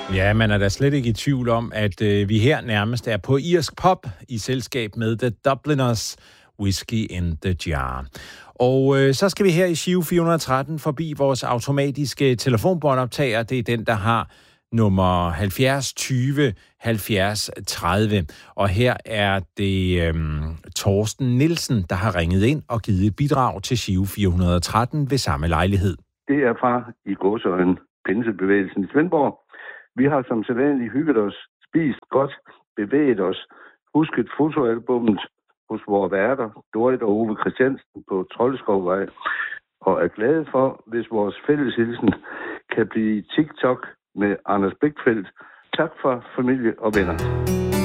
Ja, man er da slet ikke i tvivl om, at vi her nærmest er på irsk pop i selskab med The Dubliners Whiskey in the Jar. Og så skal vi her i Giro 413 forbi vores automatiske telefonbåndoptager. Det er den, der har nummer 70 20 70 30. Og her er det Torsten Nielsen, der har ringet ind og givet et bidrag til Giro 413 ved samme lejlighed. Det er fra i gåseøjne pinsebevægelsen i Svendborg. Vi har som sædvanligt hygget os, spist godt, bevæget os, husket fotoalbummet hos vores værter, Dorit og Ove Christiansen på Troldeskovvej, og er glade for, hvis vores fælleshilsen kan blive TikTok med Anders Bækfeldt. Tak for familie og venner.